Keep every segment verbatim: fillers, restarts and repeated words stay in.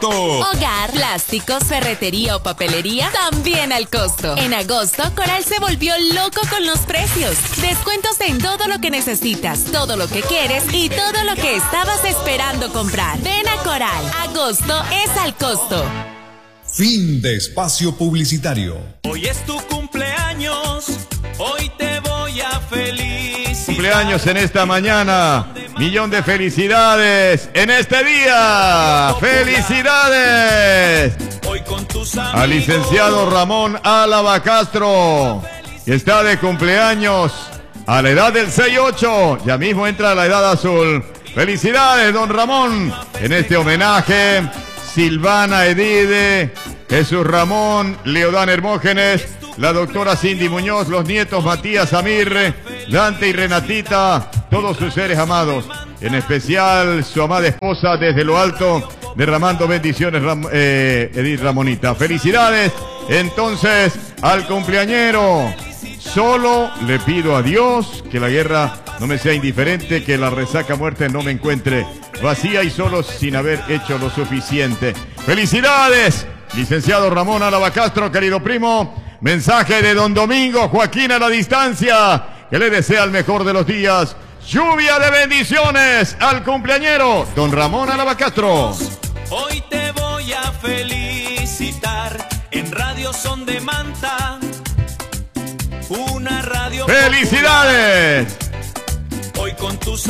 costo. Hogar, plásticos, ferretería o papelería, también al costo. En agosto, Coral se volvió loco con los precios. Descuentos en todo lo que necesitas, todo lo que quieres y todo lo que estabas esperando comprar. Ven a Coral. Agosto es al costo. Fin de espacio publicitario. Hoy es tu cumpleaños, hoy te voy a felicitar. Cumpleaños en esta mañana, millón de felicidades en este día. ¡Felicidades! Hoy con tus amigos. Al licenciado Ramón Álava Castro, que está de cumpleaños a la edad del sesenta y ocho. Ya mismo entra a la edad azul. ¡Felicidades, don Ramón! En este homenaje, Silvana Edide, Jesús Ramón, Leodán Hermógenes, la doctora Cindy Muñoz, los nietos Matías Amir, Dante y Renatita, todos sus seres amados, en especial su amada esposa desde lo alto, derramando bendiciones, Ram, eh, Edith Ramonita. Felicidades entonces al cumpleañero. Solo le pido a Dios que la guerra no me sea indiferente, que la resaca muerte no me encuentre vacía y solo sin haber hecho lo suficiente. ¡Felicidades! Licenciado Ramón Álava Castro, querido primo. Mensaje de don Domingo Joaquín a la distancia, que le desea el mejor de los días. Lluvia de bendiciones al cumpleañero, don Ramón Álava Castro. Hoy te voy a felicitar en Radio Son de Manta. Una radio. ¡Felicidades! Popular. Hoy con tus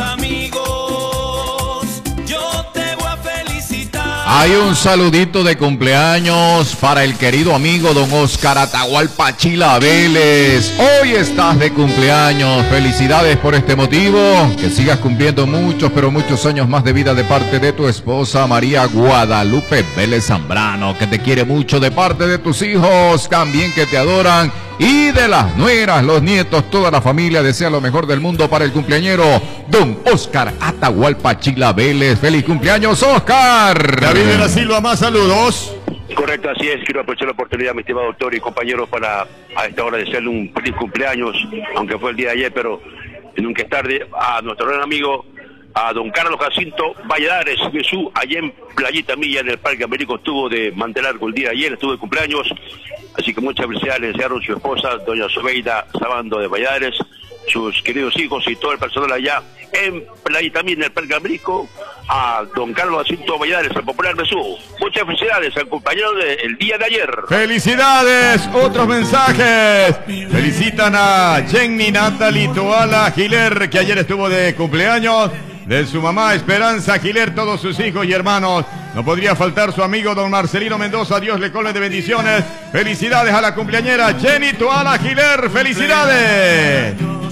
amigos yo te voy a felicitar. Hay un saludito de cumpleaños para el querido amigo don Oscar Atahualpa Chila Vélez. Hoy estás de cumpleaños. Felicidades por este motivo. Que sigas cumpliendo muchos, pero muchos años más de vida de parte de tu esposa María Guadalupe Vélez Zambrano, que te quiere mucho, de parte de tus hijos también, que te adoran, y de las nueras, los nietos, toda la familia. Desea lo mejor del mundo para el cumpleañero don Oscar Atahualpa Chila Vélez. ¡Feliz cumpleaños, Oscar! David de la Silva, más saludos. Correcto, así es. Quiero aprovechar la oportunidad, mi estimado doctor y compañeros, para a esta hora desearle un feliz cumpleaños, aunque fue el día de ayer, pero nunca es tarde, a nuestro gran amigo, a don Carlos Jacinto Valladares Jesús, allá en Playita Milla, en el Parque Américo. Estuvo de mantelargo el día de ayer, estuvo de cumpleaños, así que muchas felicidades le desearon su esposa, doña Sobeida Sabando de Valladares, sus queridos hijos y todo el personal allá en Playita Milla, en el Parque Américo, a don Carlos Jacinto Valladares, el popular Jesús. Muchas felicidades al compañero del día de ayer. ¡Felicidades! Otros mensajes. Felicitan a Jenny Natalie Toala Giler, que ayer estuvo de cumpleaños. De su mamá Esperanza Giler, todos sus hijos y hermanos. No podría faltar su amigo don Marcelino Mendoza. Dios le colme de bendiciones. Felicidades a la cumpleañera Jenny Toala Giler. ¡Felicidades!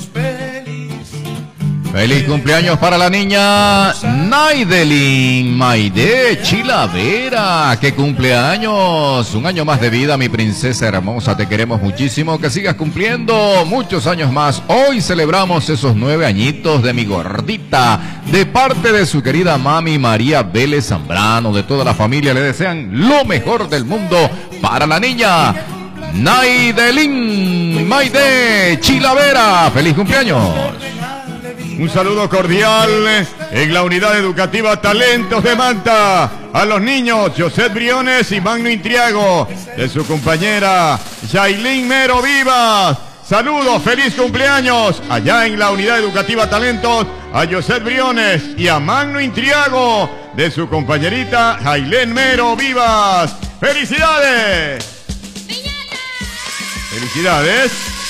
Feliz cumpleaños para la niña Naidelin Maide Chilavera, que cumpleaños. Un año más de vida, mi princesa hermosa. Te queremos muchísimo. Que sigas cumpliendo muchos años más. Hoy celebramos esos nueve añitos de mi gordita. De parte de su querida mami María Vélez Zambrano, de toda la familia, le desean lo mejor del mundo para la niña Naidelin Maide Chilavera. Feliz cumpleaños. Un saludo cordial en la unidad educativa Talentos de Manta a los niños José Briones y Magno Intriago, de su compañera Yailin Mero Vivas. Saludos, feliz cumpleaños allá en la unidad educativa Talentos a José Briones y a Magno Intriago, de su compañerita Yailin Mero Vivas. ¡Felicidades! ¡Felicidades!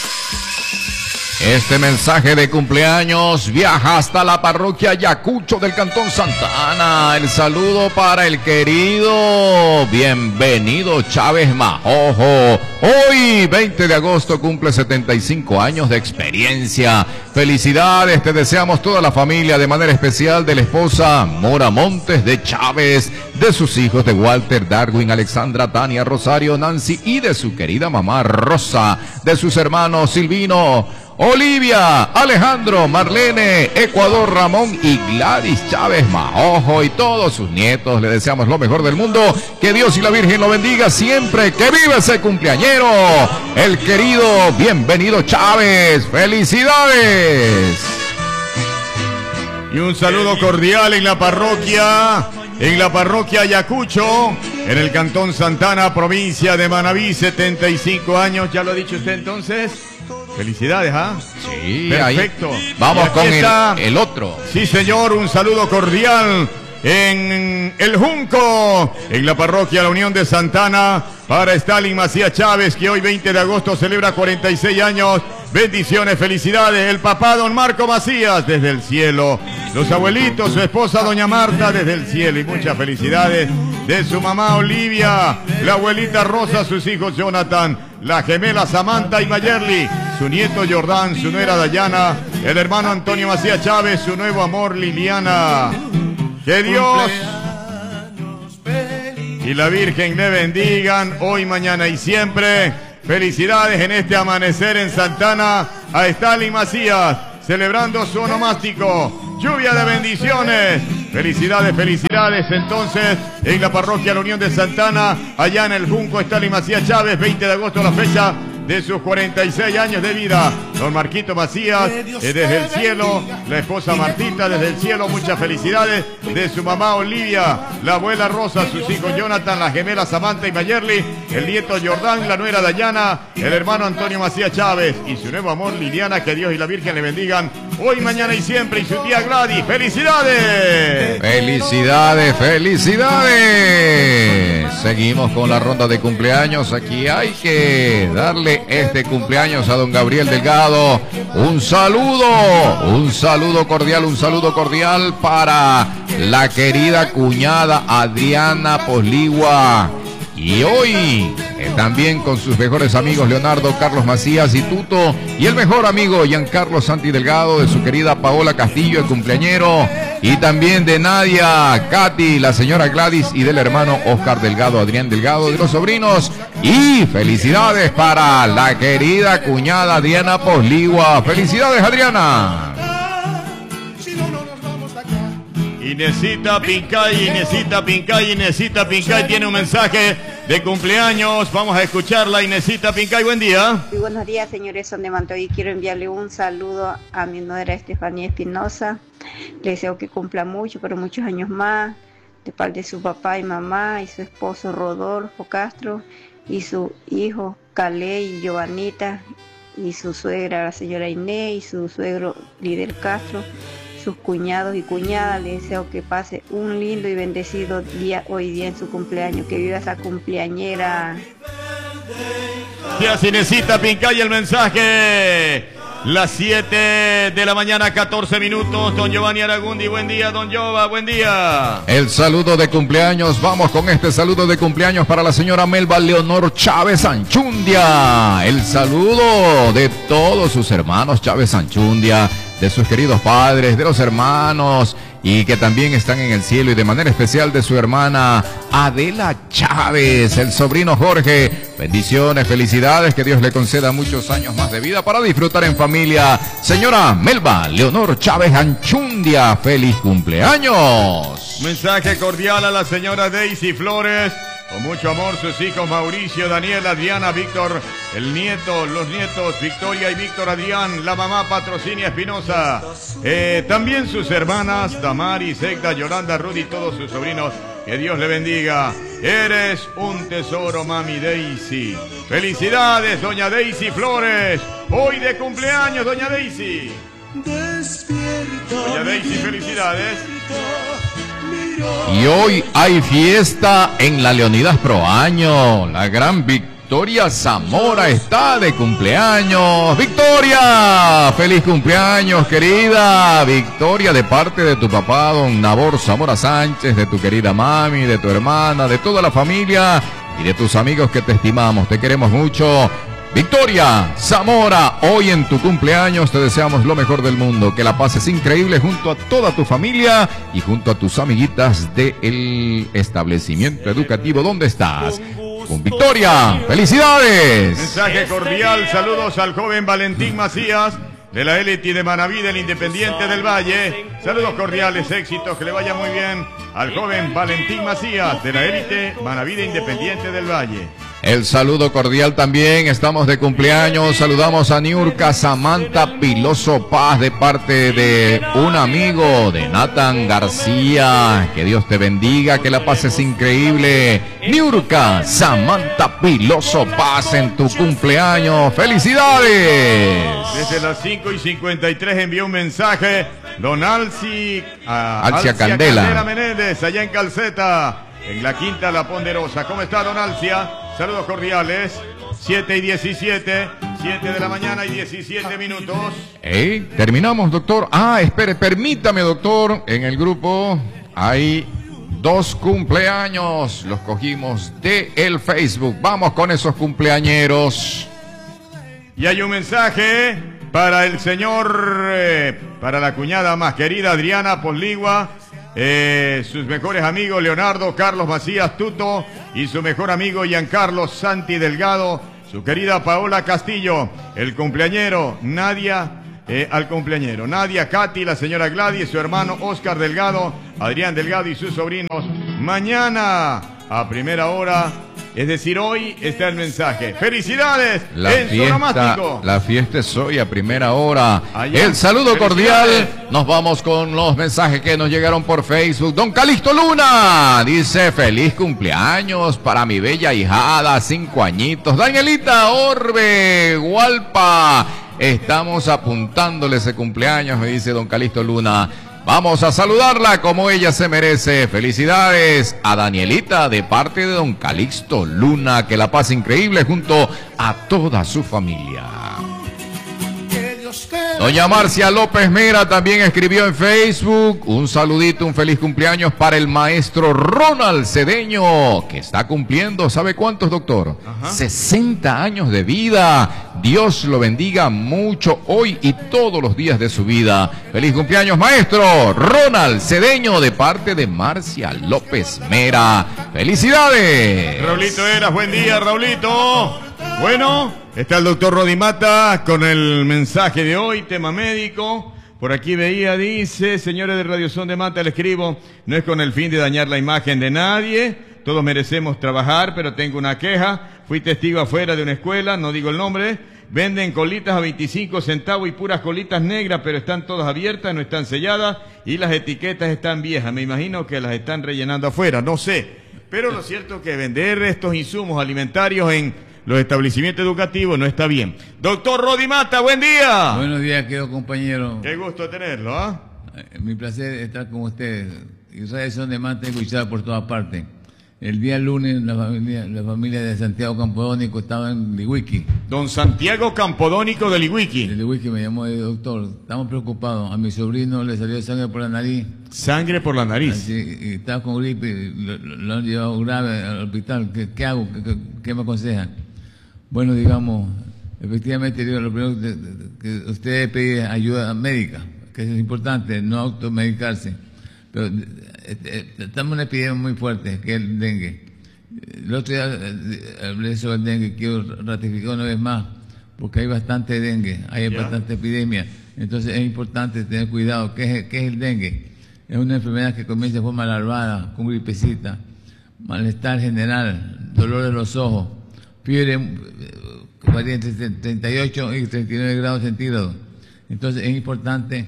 Este mensaje de cumpleaños viaja hasta la parroquia Ayacucho del Cantón Santa Ana. El saludo para el querido Bienvenido Chávez Majojo. Hoy, veinte de agosto, cumple setenta y cinco años de experiencia. Felicidades, te deseamos toda la familia, de manera especial de la esposa Mora Montes de Chávez, de sus hijos de Walter, Darwin, Alexandra, Tania, Rosario, Nancy y de su querida mamá Rosa, de sus hermanos Silvino, Olivia, Alejandro, Marlene, Ecuador, Ramón y Gladys Chávez Majojo y todos sus nietos. Le deseamos lo mejor del mundo. Que Dios y la Virgen lo bendiga siempre. Que viva ese cumpleañero, el querido Bienvenido Chávez. ¡Felicidades! Y un saludo cordial en la parroquia en la parroquia Ayacucho, en el Cantón Santana, provincia de Manabí, setenta y cinco años. ¿Ya lo ha dicho usted entonces? Felicidades, ¿ah? Sí, perfecto. Ahí. Vamos con el, el otro. Sí, señor, un saludo cordial en el Junco, en la parroquia La Unión de Santana, para Stalin Macías Chávez, que hoy veinte de agosto celebra cuarenta y seis años. Bendiciones, felicidades. El papá don Marco Macías desde el cielo. Los abuelitos, su esposa doña Marta desde el cielo. Y muchas felicidades de su mamá Olivia, la abuelita Rosa, sus hijos Jonathan, la gemela Samantha y Mayerly, su nieto Jordán, su nuera Dayana, el hermano Antonio Macías Chávez, su nuevo amor Liliana. Que Dios y la Virgen le bendigan hoy, mañana y siempre. Felicidades en este amanecer en Santana a Stalin Macías, celebrando su onomástico. Lluvia de bendiciones. Felicidades, felicidades. Entonces, en la parroquia La Unión de Santana, allá en el Junco, Stalin Macías Chávez, veinte de agosto, la fecha de sus cuarenta y seis años de vida. Don Marquito Macías, eh, desde el cielo, la esposa Martita desde el cielo, muchas felicidades de su mamá Olivia, la abuela Rosa, sus hijos Jonathan, la gemela Samantha y Mayerly, el nieto Jordán, la nuera Dayana, el hermano Antonio Macías Chávez y su nuevo amor Liliana. Que Dios y la Virgen le bendigan hoy, mañana y siempre. Y su tía Gladys, ¡felicidades! ¡Felicidades, felicidades! Seguimos con la ronda de cumpleaños. Aquí hay que darle este cumpleaños a don Gabriel Delgado. Un saludo, un saludo cordial, un saludo cordial para la querida cuñada Adriana Posligua. Y hoy eh, también con sus mejores amigos Leonardo, Carlos Macías y Tuto, y el mejor amigo Giancarlo Santi Delgado, de su querida Paola Castillo, el cumpleañero, y también de Nadia, Katy, la señora Gladys, y del hermano Oscar Delgado, Adrián Delgado, de los sobrinos. Y felicidades para la querida cuñada Adriana Posligua. Felicidades, Adriana. Inesita Pincay, Inesita Pincay, Inesita Pincay tiene un mensaje de cumpleaños. Vamos a escucharla. Inesita Pincay, buen día. Muy buenos días, señores, son de Mantoy. Quiero enviarle un saludo a mi nuera Estefanía Espinosa. Le deseo que cumpla mucho, pero muchos años más, de parte de su papá y mamá, y su esposo Rodolfo Castro, y su hijo Caley y Giovanita, y su suegra, la señora Inés, y su suegro Líder Castro, sus cuñados y cuñadas. Le deseo que pase un lindo y bendecido día hoy día en su cumpleaños, que viva esa cumpleañera. Gracias, Inesita Pincay, el mensaje. Las siete de la mañana, catorce minutos. Don Giovanni Aragundi, buen día. Don Giova, buen día. El saludo de cumpleaños. Vamos con este saludo de cumpleaños para la señora Melba Leonor Chávez Anchundia. El saludo de todos sus hermanos Chávez Anchundia, de sus queridos padres, de los hermanos, y que también están en el cielo, y de manera especial de su hermana Adela Chávez, el sobrino Jorge. Bendiciones, felicidades, que Dios le conceda muchos años más de vida para disfrutar en familia. Señora Melba Leonor Chávez Anchundia, feliz cumpleaños. Mensaje cordial a la señora Daisy Flores. Con mucho amor, sus hijos Mauricio, Daniel, Adriana, Víctor, el nieto, los nietos, Victoria y Víctor Adrián, la mamá Patrocinia Espinosa, eh, también sus hermanas, Damaris, Egda, Yolanda, Rudy y todos sus sobrinos. Que Dios le bendiga. Eres un tesoro, mami Daisy. Felicidades, doña Daisy Flores. Hoy de cumpleaños, doña Daisy. Doña Daisy, felicidades. Y hoy hay fiesta en la Leonidas Proaño. La gran Victoria Zamora está de cumpleaños. ¡Victoria! ¡Feliz cumpleaños, querida! Victoria, de parte de tu papá, don Nabor Zamora Sánchez, de tu querida mami, de tu hermana, de toda la familia y de tus amigos que te estimamos. Te queremos mucho. Victoria Zamora, hoy en tu cumpleaños te deseamos lo mejor del mundo, que la pases increíble junto a toda tu familia y junto a tus amiguitas del establecimiento educativo donde estás. Con Victoria, ¡felicidades! Mensaje cordial, saludos al joven Valentín Macías, de la élite de Manabí, del Independiente del Valle. Saludos cordiales, éxitos, que le vaya muy bien al joven Valentín Macías, de la élite Manabí de Independiente del Valle. El saludo cordial también, estamos de cumpleaños, saludamos a Niurka Samantha Piloso Paz de parte de un amigo de Nathan García. Que Dios te bendiga, que la pases increíble. Niurka Samantha Piloso Paz en tu cumpleaños, ¡felicidades! Desde las cinco y cincuenta y tres envió un mensaje Don Alci, a Alcia Alcia Candela. Candela Menéndez, allá en Calceta, en la Quinta La Ponderosa. ¿Cómo está, Don Alcia? Saludos cordiales. siete y diecisiete, siete de la mañana y diecisiete minutos. Hey, terminamos, doctor. Ah, espere, permítame, doctor. En el grupo hay dos cumpleaños. Los cogimos de el Facebook. Vamos con esos cumpleañeros. Y hay un mensaje para el señor, eh, para la cuñada más querida, Adriana Posligua. Eh, sus mejores amigos Leonardo, Carlos Macías Tuto y su mejor amigo Giancarlo Santi Delgado, su querida Paola Castillo, el cumpleañero Nadia, eh, al cumpleañero Nadia, Katy, la señora Gladys, su hermano Oscar Delgado, Adrián Delgado y sus sobrinos. Mañana a primera hora, es decir, hoy está el mensaje. ¡Felicidades! La en fiesta, Sonomático. la fiesta es hoy a primera hora. Allá. El saludo cordial. ¡Felicidades! Nos vamos con los mensajes que nos llegaron por Facebook. Don Calixto Luna dice: feliz cumpleaños para mi bella hijada, cinco añitos. Danielita Orbe Gualpa, estamos apuntándole ese cumpleaños, me dice don Calixto Luna. Vamos a saludarla como ella se merece. Felicidades a Danielita de parte de don Calixto Luna. Que la pase increíble junto a toda su familia. Doña Marcia López Mera también escribió en Facebook: un saludito, un feliz cumpleaños para el maestro Ronald Cedeño, que está cumpliendo, ¿sabe cuántos, doctor? Ajá. sesenta años de vida. Dios lo bendiga mucho hoy y todos los días de su vida. Feliz cumpleaños, maestro Ronald Cedeño, de parte de Marcia López Mera. ¡Felicidades! Raulito Eras, buen día, Raulito. Bueno, está el doctor Rodimata con el mensaje de hoy, tema médico. Por aquí veía, dice: señores de Radio Son de Mata, le escribo, no es con el fin de dañar la imagen de nadie, todos merecemos trabajar, pero tengo una queja. Fui testigo afuera de una escuela, no digo el nombre, venden colitas a veinticinco centavos y puras colitas negras, pero están todas abiertas, no están selladas y las etiquetas están viejas. Me imagino que las están rellenando afuera, no sé. Pero lo cierto es que vender estos insumos alimentarios en los establecimientos educativos no está bien. Doctor Rodimata, buen día. Buenos días, querido compañero. Qué gusto tenerlo, ¿ah? ¿eh? Mi placer estar con ustedes. Y Radio Son de Mata escuchada por todas partes. El día lunes la familia, la familia de Santiago Campodónico estaba en Lihuiqui. Don Santiago Campodónico de Lihuiqui. De Lihuiqui me llamó el doctor. Estamos preocupados. A mi sobrino le salió sangre por la nariz. Sangre por la nariz. Así, y estaba con gripe. Y lo, lo han llevado grave al hospital. ¿Qué, qué hago? ¿Qué, qué, qué me aconsejan? Bueno, digamos, efectivamente, digo, lo primero que, que usted pide ayuda médica, que es importante, no automedicarse. Pero eh, estamos en una epidemia muy fuerte, que es el dengue. El otro día hablé sobre el dengue, quiero ratificar una vez más, porque hay bastante dengue, hay ¿Ya? bastante epidemia. Entonces es importante tener cuidado. ¿Qué es, qué es el dengue? Es una enfermedad que comienza de forma larvada, con gripecita, malestar general, dolor de los ojos, fiebre varía entre treinta y ocho y treinta y nueve grados centígrados. Entonces es importante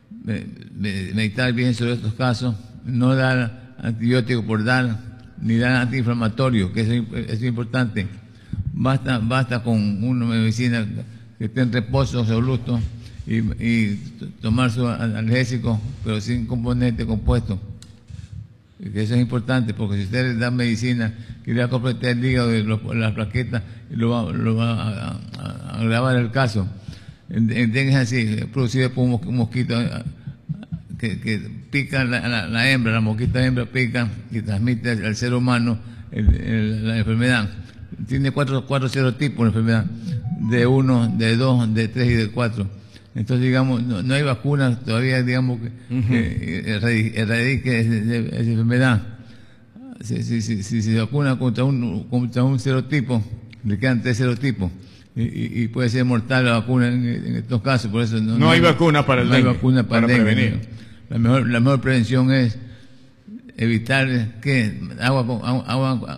meditar bien sobre estos casos, no dar antibiótico por dar, ni dar antiinflamatorio, que eso es importante. Basta, basta con una medicina que esté en reposo absoluto y, y tomar su analgésico, pero sin componente compuesto. Que eso es importante, porque si usted le da medicina que le va a completar el hígado y los, las plaquetas, lo va, lo va a, a, a agravar el caso. El dengue es así, es producido por un mosquito que, que pica la, la, la hembra, la mosquita hembra pica y transmite al, al ser humano el, el, la enfermedad. Tiene cuatro, cuatro serotipos la enfermedad, de uno, de dos, de tres y de cuatro. Entonces, digamos, no, no hay vacunas todavía, digamos, que, uh-huh. que erradique esa enfermedad. Si, si, si, si se vacuna contra un, contra un serotipo, le quedan tres serotipos. Y, y, y puede ser mortal la vacuna en, en estos casos. Por eso no, no, no hay vacuna para el no dengue. No hay vacuna para, para el dengue. Prevenir. La mejor, la mejor prevención es evitar que agua con, agua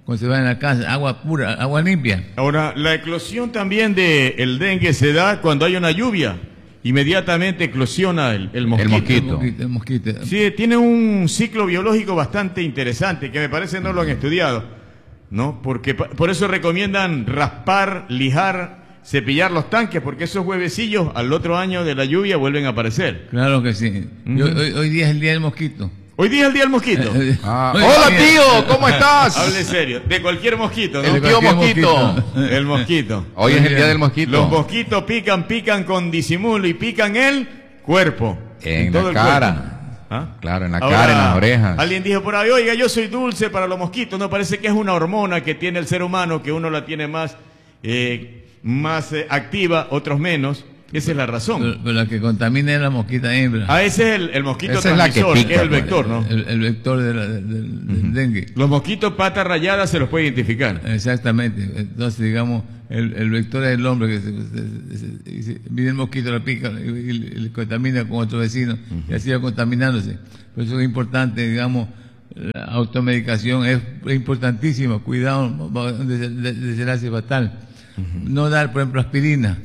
conservar en la casa, agua pura, agua limpia. Ahora, la eclosión también del dengue se da cuando hay una lluvia. Inmediatamente eclosiona el, el mosquito. El mosquito. El mosquito, el mosquito. Sí, tiene un ciclo biológico bastante interesante que me parece no lo han estudiado, ¿no? Porque por eso recomiendan raspar, lijar, cepillar los tanques, porque esos huevecillos al otro año de la lluvia vuelven a aparecer. Claro que sí. Uh-huh. Yo, hoy, hoy día es el día del mosquito. Hoy día es el día del mosquito. Ah, hola tío, ¿cómo estás? Hable serio, de cualquier mosquito, ¿no? El tío mosquito. mosquito. El mosquito. Hoy es el día del mosquito. Los mosquitos pican, pican con disimulo y pican el cuerpo. En, en todo la el cara. cuerpo. ¿Ah? Claro, en la Ahora, cara, en las orejas. Alguien dijo por ahí, oiga, yo soy dulce para los mosquitos. No, parece que es una hormona que tiene el ser humano, que uno la tiene más, eh, más eh, activa, otros menos. Esa es la razón. Pero, pero la que contamina es la mosquita hembra. Ah, ese es el, el mosquito Esa es la que transmisor, que, pica, es el pues. vector, ¿no? El, el vector de la- de- del, del dengue. Los mosquitos patas rayadas se los puede identificar. Exactamente. Entonces, digamos, el, el vector es el hombre que se, se- se- se- viene el mosquito, la pica y, y- y le contamina con otro vecino, uh-huh. y así va contaminándose. Por eso es importante, digamos, la automedicación es importantísima. Cuidado de, de, de ser así fatal. Uh-huh. No dar, por ejemplo, aspirina.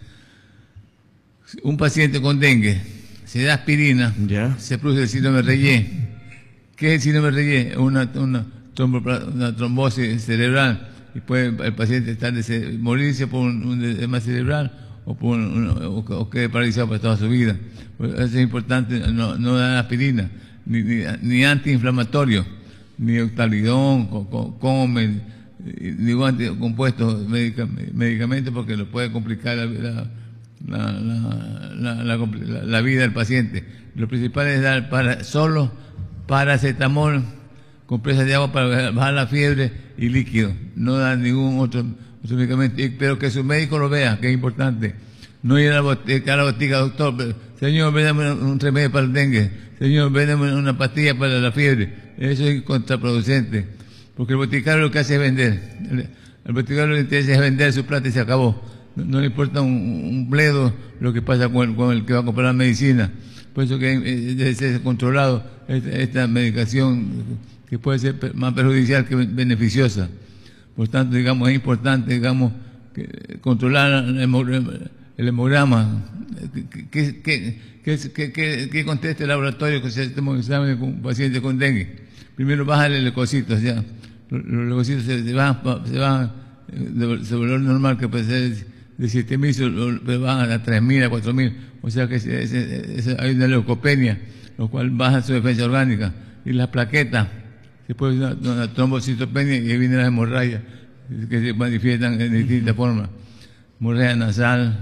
Un paciente con dengue se da aspirina, Ya. se produce el síndrome de Reye. ¿Qué es el síndrome de Reye? Una, una, trombo- una trombosis cerebral, y puede el paciente estar de morirse por un, un edema cerebral o, por un, o, o quede paralizado por toda su vida. Por eso es importante no, no dar aspirina, ni, ni, ni antiinflamatorio, ni octalidón, co, co, comen, ni compuestos medicamentos, porque lo puede complicar la, la La, la, la, la, la, la vida del paciente. Lo principal es dar para, solo paracetamol, compresas de agua para bajar la fiebre y líquido. No dar ningún otro, otro medicamento, y, pero que su médico lo vea, que es importante. No ir a la botica, a la botica, doctor, pero, señor, véndame un, un remedio para el dengue, señor, véndame una pastilla para la fiebre. Eso es contraproducente, porque el boticario lo que hace es vender. El, el boticario lo que interesa es vender su plata y se acabó. No, no le importa un, un bledo lo que pasa con el, con el que va a comprar la medicina. Por eso que eh, debe ser controlado esta, esta medicación, que puede ser más perjudicial que beneficiosa. Por tanto, digamos, es importante, digamos, que, controlar el hemograma, el hemograma que, que, que, que, que, que conteste el laboratorio que se hacemos exámenes con un paciente con dengue. Primero bájale el leucocitos, ya. Los, los leucocitos se, se van, se van de, de valor normal, que puede ser de siete mil, pero van a tres mil, a cuatro mil. O sea que ese, ese, ese, hay una leucopenia, lo cual baja su defensa orgánica. Y las plaquetas, se puede una, una trombocitopenia, y ahí vienen las hemorragias, que se manifiestan en distintas formas. Hemorragia nasal,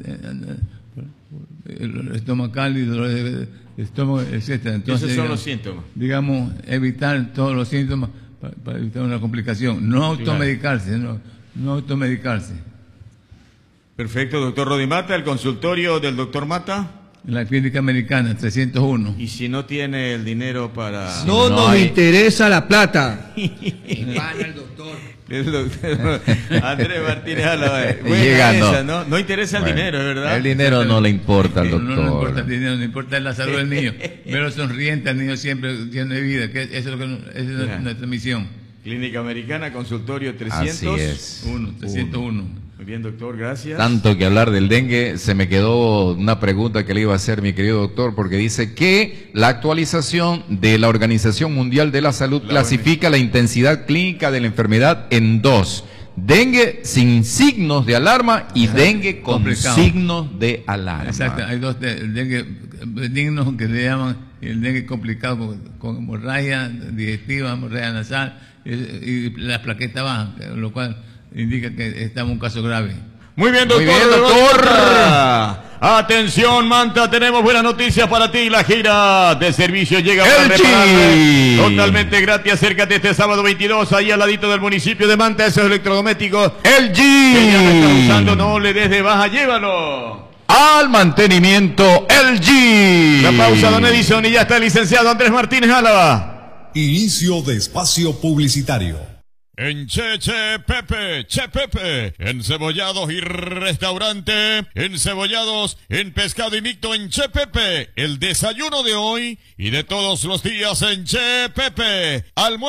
el estomacal, y dolor de estómago, etcétera. Entonces, esos son digamos, los síntomas. Digamos, evitar todos los síntomas para, para evitar una complicación. No automedicarse, no, no automedicarse. Perfecto, doctor Rodimata, el consultorio del doctor Mata. En la clínica americana, trescientos uno. Y si no tiene el dinero para... No, no nos hay- interesa la plata. Pana el doctor. El doctor Andrés Martínez Álava. Buena Llegando. esa, ¿no? No interesa el Bueno, dinero, es verdad. El dinero no le importa al No, doctor. no, no importa el dinero, no importa la salud del niño. Pero sonriente al niño siempre lleno de vida, que eso es, lo que, esa es Ya. nuestra misión. Clínica Americana, consultorio trescientos Así es. Uno, trescientos uno. Muy bien, doctor, gracias. Tanto que hablar del dengue, se me quedó una pregunta que le iba a hacer mi querido doctor, porque dice que la actualización de la Organización Mundial de la Salud La clasifica la intensidad clínica de la enfermedad en dos: dengue sin signos de alarma y dengue con Complicado. signos de alarma. Exacto, hay dos de- el dengue benigno que le llaman, y el dengue complicado con, con hemorragia digestiva, hemorragia nasal, y, y la plaqueta baja, lo cual indica que estamos en un caso grave. Muy bien, doctor. Muy bien, doctor. Atención, Manta, tenemos buenas noticias para ti. La gira de servicio llega El para G. repararte totalmente gratis. Acércate este sábado veintidós, ahí al ladito del municipio de Manta. Esos electrodomésticos El que ya no estás G. usando, no le des de baja, llévalo. Al mantenimiento L G. La pausa, don Edison, y ya está el licenciado Andrés Martínez Álava. Inicio de espacio publicitario. En Che Che Pepe, Che Pepe, encebollados y restaurante, encebollados en pescado y mixto en Che Pepe, el desayuno de hoy y de todos los días en Che Pepe,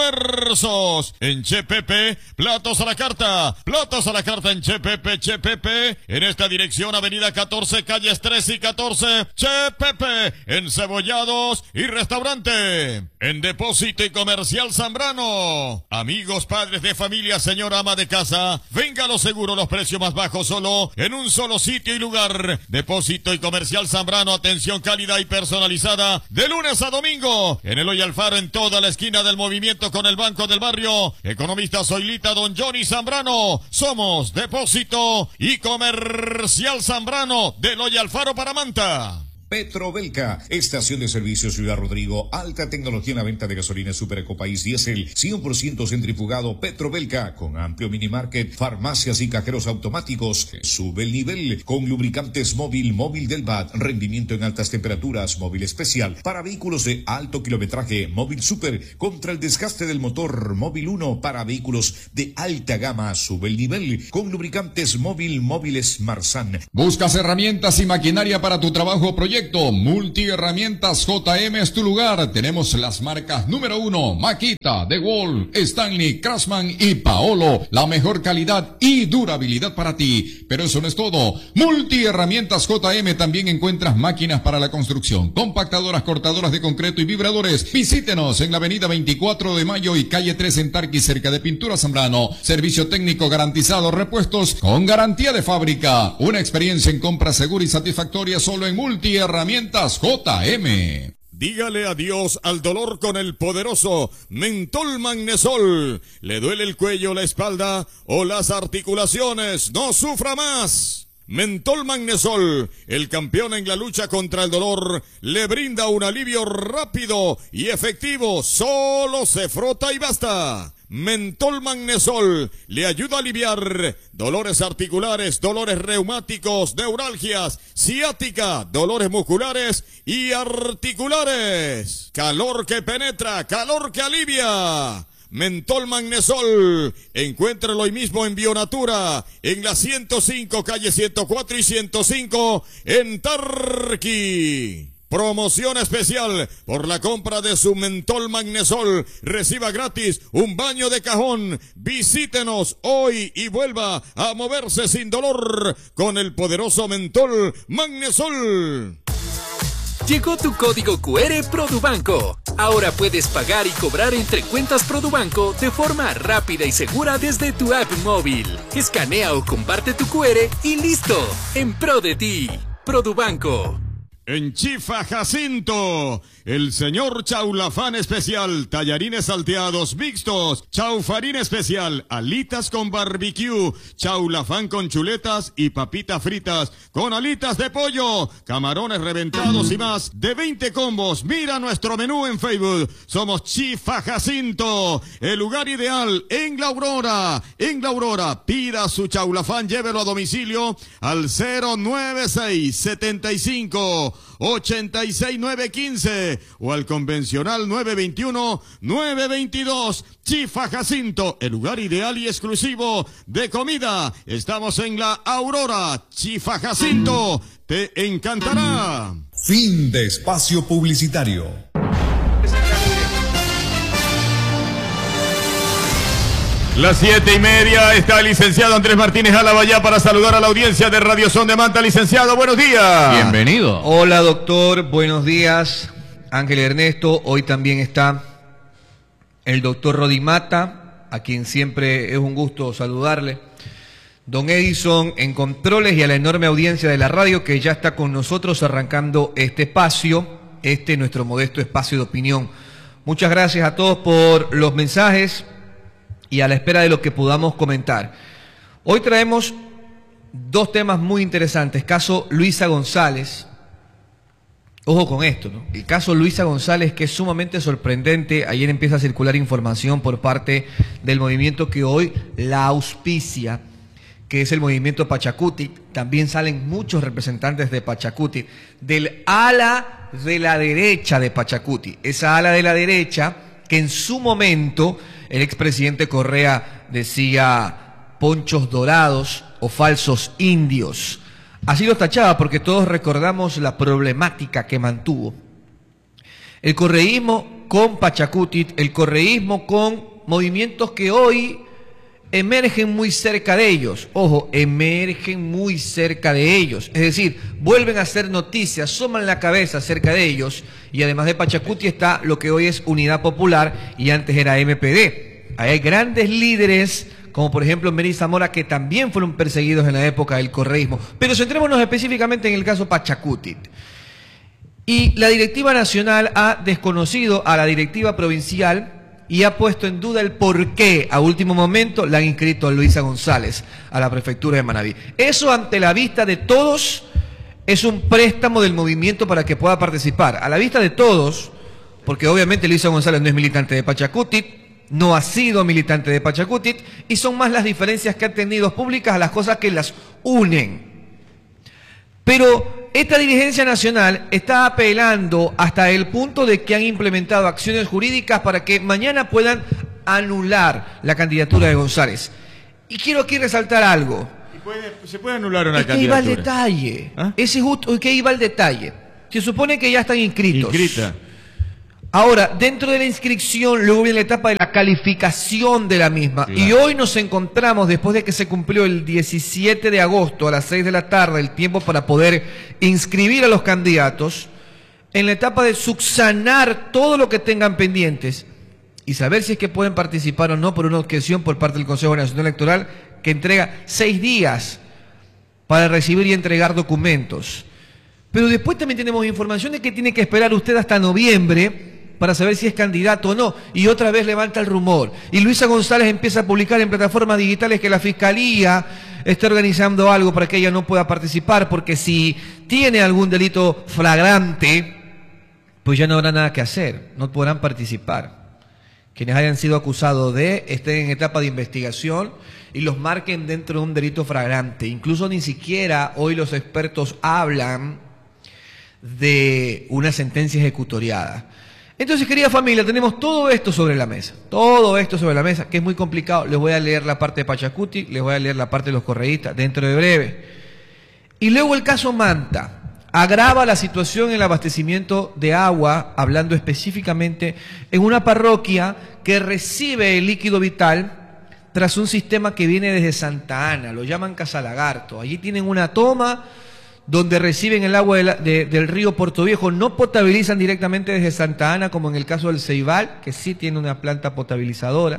almuerzos en Che Pepe, platos a la carta, platos a la carta en Che Pepe, Che Pepe, en esta dirección avenida catorce, calles trece y catorce, Che Pepe, encebollados y restaurante, en Depósito y Comercial Zambrano, amigos, padres de familia, señora ama de casa, venga a lo seguro, los precios más bajos solo en un solo sitio y lugar. Depósito y Comercial Zambrano, atención cálida y personalizada de lunes a domingo. En el Hoy Alfaro, en toda la esquina del movimiento con el Banco del Barrio. Economista Zoilita, don Johnny Zambrano. Somos Depósito y Comercial Zambrano del Hoy Alfaro para Manta. Petrobelca, estación de servicio Ciudad Rodrigo, alta tecnología en la venta de gasolina Super Ecopaís Diesel, cien por ciento centrifugado. Petrobelca, con amplio minimarket, farmacias y cajeros automáticos. Sube el nivel con lubricantes móvil, móvil del B A T, rendimiento en altas temperaturas, móvil especial para vehículos de alto kilometraje, móvil super contra el desgaste del motor, móvil uno para vehículos de alta gama. Sube el nivel con lubricantes móvil, móviles Marsan. ¿Buscas herramientas y maquinaria para tu trabajo o proyecto? Multiherramientas J M es tu lugar. Tenemos las marcas número uno, Makita, DeWalt, Stanley, Craftsman y Paolo. La mejor calidad y durabilidad para ti. Pero eso no es todo. Multiherramientas J M también encuentras máquinas para la construcción, compactadoras, cortadoras de concreto y vibradores. Visítenos en la avenida veinticuatro de mayo y calle tres en Tarqui, cerca de Pintura Zambrano. Servicio técnico garantizado, repuestos con garantía de fábrica. Una experiencia en compra segura y satisfactoria solo en Multiherramientas Herramientas J M. Dígale adiós al dolor con el poderoso Mentol Magnesol. ¿Le duele el cuello, la espalda o las articulaciones? ¡No sufra más! Mentol Magnesol, el campeón en la lucha contra el dolor, le brinda un alivio rápido y efectivo. Solo se frota y basta. Mentol Magnesol le ayuda a aliviar dolores articulares, dolores reumáticos, neuralgias, ciática, dolores musculares y articulares. Calor que penetra, calor que alivia. Mentol Magnesol, encuéntralo hoy mismo en Bionatura, en la ciento cinco, calle ciento cuatro y ciento cinco, en Tarqui. Promoción especial por la compra de su Mentol Magnesol. Reciba gratis un baño de cajón. Visítenos hoy y vuelva a moverse sin dolor con el poderoso Mentol Magnesol. Llegó tu código Q R Produbanco. Ahora puedes pagar y cobrar entre cuentas Produbanco de forma rápida y segura desde tu app móvil. Escanea o comparte tu Q R y listo. En pro de ti. Produbanco. En Chifa Jacinto, el señor Chaulafán especial, tallarines salteados mixtos, chaufarín especial, alitas con barbecue, chaulafán con chuletas y papitas fritas con alitas de pollo, camarones reventados y más de veinte combos. Mira nuestro menú en Facebook. Somos Chifa Jacinto, el lugar ideal en La Aurora. En La Aurora, pida su chaulafán, llévelo a domicilio al cero nueve seis, setenta y cinco, ochenta y seis, nueve quince o al convencional nueve veintiuno, nueve veintidós. Chifa Jacinto, el lugar ideal y exclusivo de comida. Estamos en La Aurora. Chifa Jacinto, te encantará. Fin de espacio publicitario. Las siete y media está el licenciado Andrés Martínez Álava ya para saludar a la audiencia de Radio Son de Manta. Licenciado, buenos días. Bienvenido. Hola, doctor, buenos días. Ángel Ernesto, hoy también está el doctor Rodi Mata, a quien siempre es un gusto saludarle. Don Edison en controles y a la enorme audiencia de la radio que ya está con nosotros arrancando este espacio, este nuestro modesto espacio de opinión. Muchas gracias a todos por los mensajes y a la espera de lo que podamos comentar. Hoy traemos dos temas muy interesantes. Caso Luisa González. Ojo con esto, ¿no? El caso Luisa González, que es sumamente sorprendente. Ayer empieza a circular información por parte del movimiento que hoy la auspicia, que es el movimiento Pachacuti. También salen muchos representantes de Pachacuti, del ala de la derecha de Pachacuti. Esa ala de la derecha que en su momento el expresidente Correa decía ponchos dorados o falsos indios. Así los tachaba porque todos recordamos la problemática que mantuvo el correísmo con Pachacuti, el correísmo con movimientos que hoy emergen muy cerca de ellos. Ojo, emergen muy cerca de ellos. Es decir, vuelven a hacer noticias, asoman la cabeza cerca de ellos. Y además de Pachacuti está lo que hoy es Unidad Popular y antes era M P D. Hay grandes líderes, como por ejemplo Mary Zamora, que también fueron perseguidos en la época del correísmo. Pero centrémonos específicamente en el caso Pachacuti. Y la directiva nacional ha desconocido a la directiva provincial y ha puesto en duda el por qué a último momento la han inscrito a Luisa González a la prefectura de Manabí. Eso ante la vista de todos es un préstamo del movimiento para que pueda participar. A la vista de todos, porque obviamente Luisa González no es militante de Pachacuti, no ha sido militante de Pachacuti, y son más las diferencias que han tenido públicas a las cosas que las unen. Pero esta dirigencia nacional está apelando hasta el punto de que han implementado acciones jurídicas para que mañana puedan anular la candidatura de González. Y quiero aquí resaltar algo. ¿Y puede, ¿Se puede anular una es que candidatura? Iba el detalle. ¿Ah? Ese justo, que iba el detalle. Se supone que ya están inscritos. Inscrita. Ahora, dentro de la inscripción, luego viene la etapa de la calificación de la misma. Claro. Y hoy nos encontramos, después de que se cumplió el diecisiete de agosto a las seis de la tarde, el tiempo para poder inscribir a los candidatos, en la etapa de subsanar todo lo que tengan pendientes y saber si es que pueden participar o no por una objeción por parte del Consejo Nacional Electoral, que entrega seis días para recibir y entregar documentos. Pero después también tenemos información de que tiene que esperar usted hasta noviembre para saber si es candidato o no, y otra vez levanta el rumor. Y Luisa González empieza a publicar en plataformas digitales que la Fiscalía está organizando algo para que ella no pueda participar, porque si tiene algún delito flagrante, pues ya no habrá nada que hacer, no podrán participar. Quienes hayan sido acusados de, estén en etapa de investigación y los marquen dentro de un delito flagrante. Incluso ni siquiera hoy los expertos hablan de una sentencia ejecutoriada. Entonces, querida familia, tenemos todo esto sobre la mesa, todo esto sobre la mesa, que es muy complicado. Les voy a leer la parte de Pachacuti, les voy a leer la parte de los correístas dentro de breve. Y luego el caso Manta agrava la situación en el abastecimiento de agua, hablando específicamente en una parroquia que recibe el líquido vital tras un sistema que viene desde Santa Ana, lo llaman Casalagarto. Allí tienen una toma donde reciben el agua de la, de, del río Puerto Viejo, no potabilizan directamente desde Santa Ana, como en el caso del Ceibal, que sí tiene una planta potabilizadora,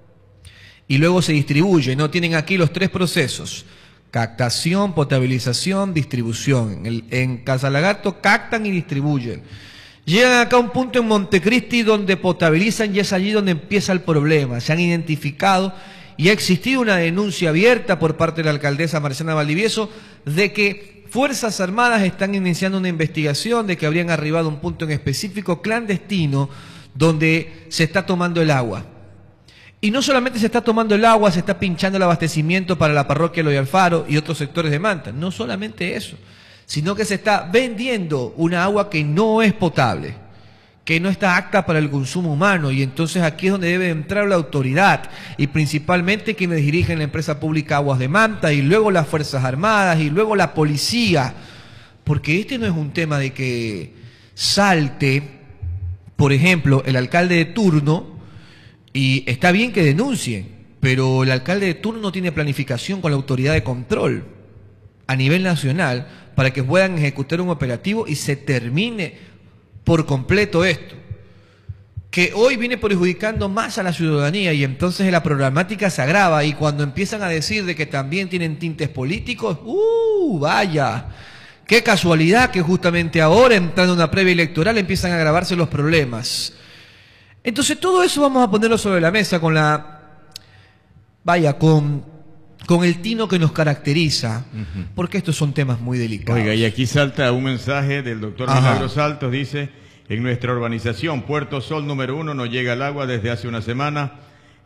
y luego se distribuye. No tienen aquí los tres procesos: captación, potabilización, distribución. En, el, en Casalagarto captan y distribuyen. Llegan acá a un punto en Montecristi donde potabilizan y es allí donde empieza el problema. Se han identificado y ha existido una denuncia abierta por parte de la alcaldesa Marciana Valdivieso de que Fuerzas Armadas están iniciando una investigación de que habrían arribado a un punto en específico clandestino donde se está tomando el agua. Y no solamente se está tomando el agua, se está pinchando el abastecimiento para la parroquia Eloy Alfaro y otros sectores de Manta. No solamente eso, sino que se está vendiendo una agua que no es potable, que no está apta para el consumo humano, y entonces aquí es donde debe entrar la autoridad y principalmente quienes dirigen la empresa pública Aguas de Manta y luego las Fuerzas Armadas y luego la policía, porque este no es un tema de que salte, por ejemplo, el alcalde de turno, y está bien que denuncien, pero el alcalde de turno no tiene planificación con la autoridad de control a nivel nacional para que puedan ejecutar un operativo y se termine por completo esto, que hoy viene perjudicando más a la ciudadanía, y entonces la problemática se agrava, y cuando empiezan a decir de que también tienen tintes políticos, ¡uh! Vaya, qué casualidad que justamente ahora, entrando en una previa electoral, empiezan a agravarse los problemas. Entonces todo eso vamos a ponerlo sobre la mesa con la, vaya, con, con el tino que nos caracteriza, uh-huh. porque estos son temas muy delicados. Oiga, y aquí salta un mensaje del doctor Milagro Saltos, dice: en nuestra urbanización Puerto Sol número uno no llega el agua desde hace una semana.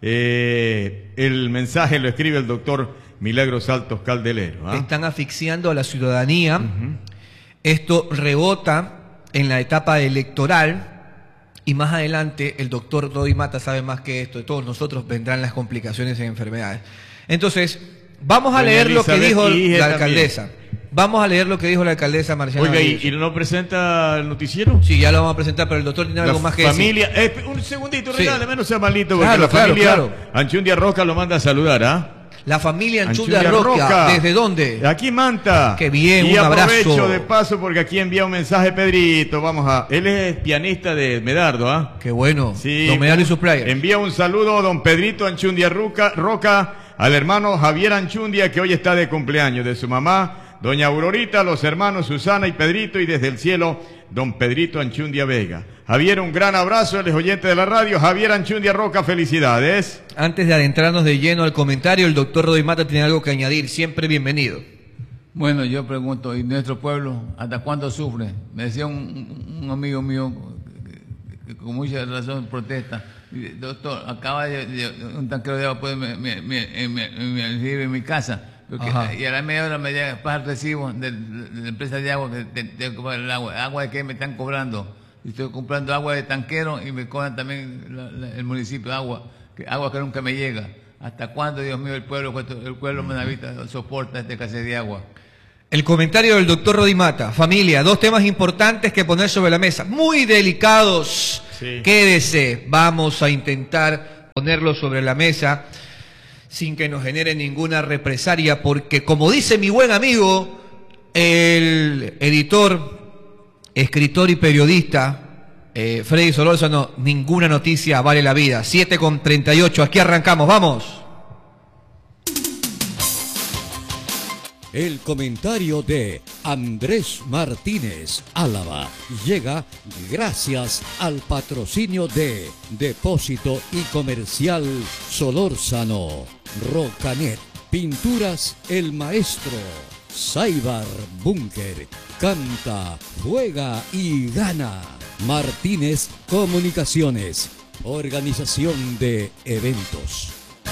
Eh, el mensaje lo escribe el doctor Milagro Saltos Caldelero. ¿Ah? Están asfixiando a la ciudadanía. Uh-huh. Esto rebota en la etapa electoral y más adelante el doctor Rodi Mata sabe más que esto, de todos nosotros vendrán las complicaciones en enfermedades. Entonces, vamos a Doña leer lo que Elizabeth dijo Ige la también. alcaldesa. Vamos a leer lo que dijo la alcaldesa Marciana Oiga, ¿y, Valdivieso. ¿y no presenta el noticiero? Sí, ya lo vamos a presentar, pero el doctor tiene La algo más que familia, decir. eh, un segundito, Sí. regáleme, no sea malito, porque Claro, la claro, familia claro. Anchundia Roca lo manda a saludar, ¿ah? La familia Anchundia Roca, ¿desde dónde? Aquí Manta. Qué bien, y un abrazo. aprovecho de paso porque aquí envía un mensaje Pedrito, vamos a... Él es pianista de Medardo, ¿ah? Qué bueno, Sí. don Medardo y sus players. Envía un saludo don Pedrito Anchundia Roca, Roca, al hermano Javier Anchundia, que hoy está de cumpleaños, de su mamá, doña Aurorita, los hermanos Susana y Pedrito, y desde el cielo, don Pedrito Anchundia Vega. Javier, un gran abrazo, él es oyente de la radio. Javier Anchundia Roca, felicidades. Antes de adentrarnos de lleno al comentario, el doctor Rodi Mata tiene algo que añadir. Siempre bienvenido. Bueno, yo pregunto, ¿y nuestro pueblo hasta cuándo sufre? Me decía un, un amigo mío que, que con mucha razón protesta. Doctor, acaba de, de un tanquero de agua, pues, me, me, me, me, me recibe en mi casa. Porque, y a la media hora me llega para el recibo de, de, de la empresa de agua que te, tengo que pagar el agua. ¿Agua de qué me están cobrando? Y estoy comprando agua de tanquero y me cobran también la, la, el municipio de agua, que, agua que nunca me llega. ¿Hasta cuándo, Dios mío, el pueblo, el pueblo manavita soporta este escasez de agua? El comentario del doctor Rodi Mata. Familia, dos temas importantes que poner sobre la mesa, muy delicados. Sí. Quédese, vamos a intentar ponerlos sobre la mesa sin que nos genere ninguna represalia, porque como dice mi buen amigo, el editor, escritor y periodista, eh, Freddy Solórzano, ninguna noticia vale la vida. siete con treinta y ocho, aquí arrancamos, vamos. El comentario de Andrés Martínez Álava llega gracias al patrocinio de Depósito y Comercial Solórzano, Rocanet, Pinturas El Maestro, Saibar Búnker, Canta, Juega y Gana, Martínez Comunicaciones, Organización de Eventos.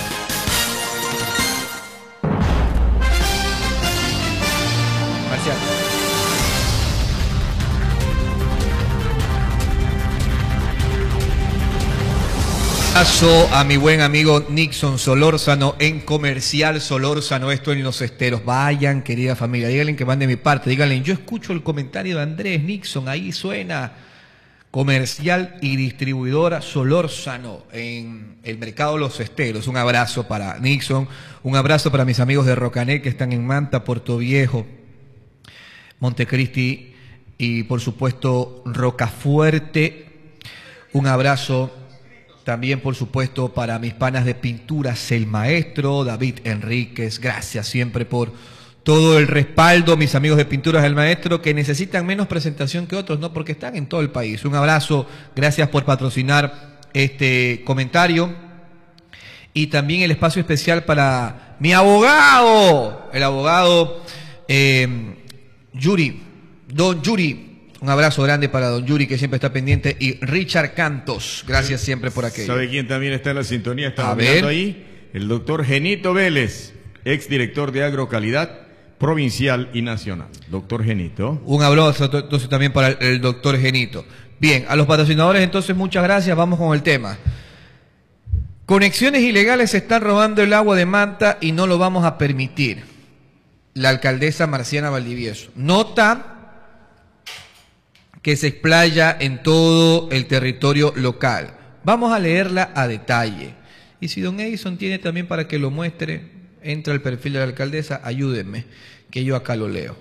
Paso a mi buen amigo Nixon Solórzano en Comercial Solórzano, esto en Los Esteros. Vayan, querida familia, díganle que van de mi parte, díganle, yo escucho el comentario de Andrés Nixon, ahí suena Comercial y Distribuidora Solórzano en el mercado Los Esteros. Un abrazo para Nixon, un abrazo para mis amigos de Rocanet que están en Manta, Puerto Viejo, Montecristi y por supuesto Rocafuerte. Un abrazo también, por supuesto, para mis panas de Pinturas El Maestro, David Enríquez. Gracias siempre por todo el respaldo, mis amigos de Pinturas El Maestro, que necesitan menos presentación que otros, ¿no? Porque están en todo el país. Un abrazo, gracias por patrocinar este comentario. Y también el espacio especial para mi abogado, el abogado eh, Yuri, don Yuri. Un abrazo grande para don Yuri, que siempre está pendiente, y Richard Cantos, gracias siempre por aquello. ¿Sabe quién también está en la sintonía? Está A ver. ahí el doctor Genito Vélez, exdirector de Agrocalidad provincial y nacional. Doctor Genito. Un abrazo entonces también para el, el doctor Genito. Bien, a los patrocinadores entonces muchas gracias, vamos con el tema. Conexiones ilegales se están robando el agua de Manta y no lo vamos a permitir. La alcaldesa Marciana Valdivieso. Nota que se explaya en todo el territorio local. Vamos a leerla a detalle. Y si don Edison tiene también para que lo muestre, entra al perfil de la alcaldesa, ayúdenme, que yo acá lo leo.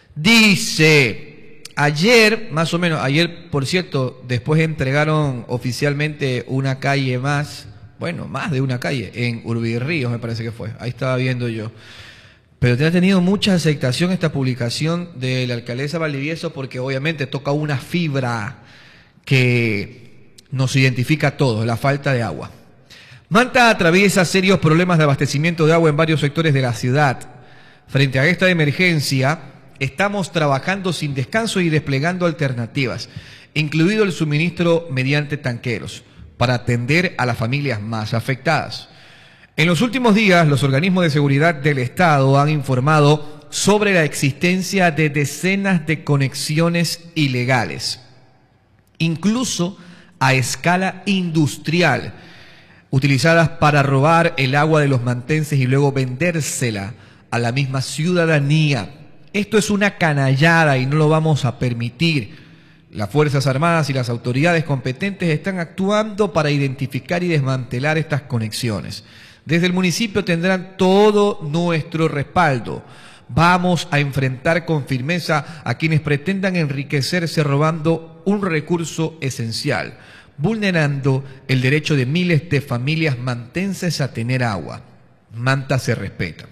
Dice, ayer, más o menos, ayer, por cierto, después entregaron oficialmente una calle más, bueno, más de una calle, en Urbirríos me parece que fue, ahí estaba viendo yo. Pero te ha tenido mucha aceptación esta publicación de la alcaldesa Valdivieso porque obviamente toca una fibra que nos identifica a todos, la falta de agua. Manta atraviesa serios problemas de abastecimiento de agua en varios sectores de la ciudad. Frente a esta emergencia, estamos trabajando sin descanso y desplegando alternativas, incluido el suministro mediante tanqueros, para atender a las familias más afectadas. En los últimos días, los organismos de seguridad del Estado han informado sobre la existencia de decenas de conexiones ilegales. Incluso a escala industrial, utilizadas para robar el agua de los mantenses y luego vendérsela a la misma ciudadanía. Esto es una canallada y no lo vamos a permitir. Las Fuerzas Armadas y las autoridades competentes están actuando para identificar y desmantelar estas conexiones. Desde el municipio tendrán todo nuestro respaldo. Vamos a enfrentar con firmeza a quienes pretendan enriquecerse robando un recurso esencial, vulnerando el derecho de miles de familias mantenses a tener agua. Manta se respeta.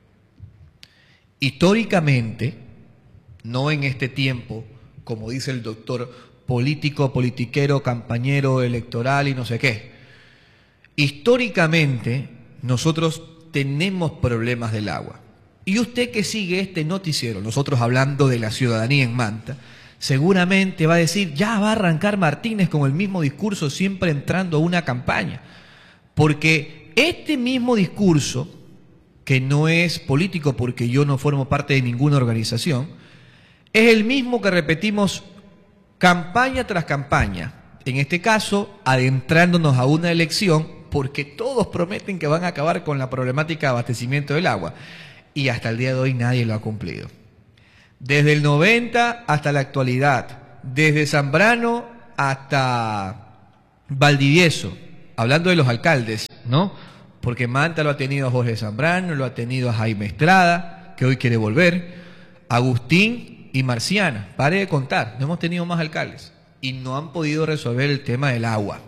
Históricamente, no en este tiempo, como dice el doctor, político, politiquero, campañero, electoral y no sé qué. Históricamente, nosotros tenemos problemas del agua. Y usted que sigue este noticiero, nosotros hablando de la ciudadanía en Manta, seguramente va a decir, ya va a arrancar Martínez con el mismo discurso, siempre entrando a una campaña. Porque este mismo discurso, que no es político porque yo no formo parte de ninguna organización, es el mismo que repetimos campaña tras campaña. En este caso, adentrándonos a una elección, porque todos prometen que van a acabar con la problemática de abastecimiento del agua. Y hasta el día de hoy nadie lo ha cumplido. Desde el noventa hasta la actualidad, desde Zambrano hasta Valdivieso, hablando de los alcaldes, ¿no? Porque Manta lo ha tenido a Jorge Zambrano, lo ha tenido a Jaime Estrada, que hoy quiere volver, Agustín y Marciana. Pare de contar, no hemos tenido más alcaldes y no han podido resolver el tema del agua.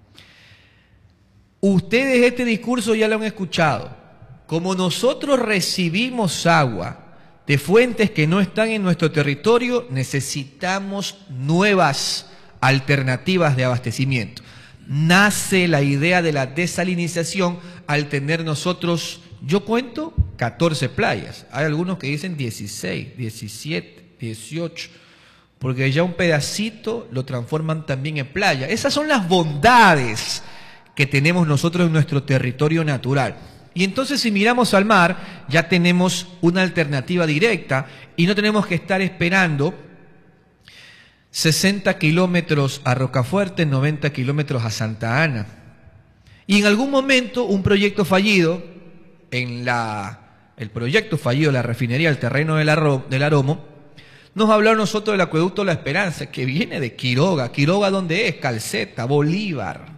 Ustedes este discurso ya lo han escuchado. Como nosotros recibimos agua de fuentes que no están en nuestro territorio, necesitamos nuevas alternativas de abastecimiento. Nace la idea de la desalinización al tener nosotros, yo cuento, catorce playas. Hay algunos que dicen dieciséis, diecisiete, dieciocho, porque ya un pedacito lo transforman también en playa. Esas son las bondades que tenemos nosotros en nuestro territorio natural. Y entonces si miramos al mar, ya tenemos una alternativa directa y no tenemos que estar esperando sesenta kilómetros a Rocafuerte, noventa kilómetros a Santa Ana. Y en algún momento un proyecto fallido, en la, el proyecto fallido de la refinería del terreno del, Arro, del Aromo, nos habló a nosotros del acueducto La Esperanza, que viene de Quiroga. ¿Quiroga dónde es? Calceta, Bolívar.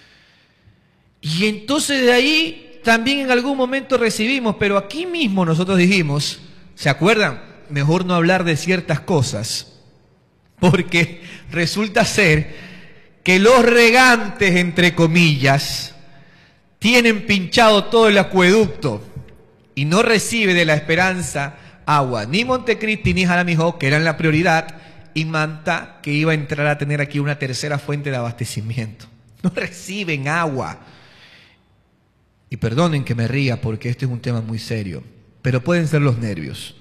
Y entonces de ahí también en algún momento recibimos, pero aquí mismo nosotros dijimos, ¿se acuerdan? Mejor no hablar de ciertas cosas, porque resulta ser que los regantes, entre comillas, tienen pinchado todo el acueducto y no recibe de La Esperanza agua, ni Montecristi ni Jaramijó, que eran la prioridad, y Manta, que iba a entrar a tener aquí una tercera fuente de abastecimiento. No reciben agua. Y perdonen que me ría porque este es un tema muy serio, pero pueden ser los nervios.